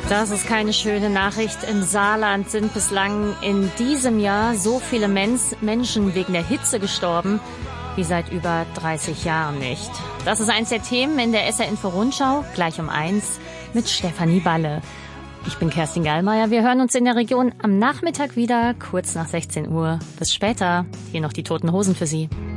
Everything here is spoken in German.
Das ist keine schöne Nachricht. Im Saarland sind bislang in diesem Jahr so viele Menschen wegen der Hitze gestorben wie seit über 30 Jahren nicht. Das ist eins der Themen in der SR-Info-Rundschau, gleich um 1 mit Stefanie Balle. Ich bin Kerstin Gallmeier. Wir hören uns in der Region am Nachmittag wieder, kurz nach 16 Uhr. Bis später. Hier noch die Toten Hosen für Sie.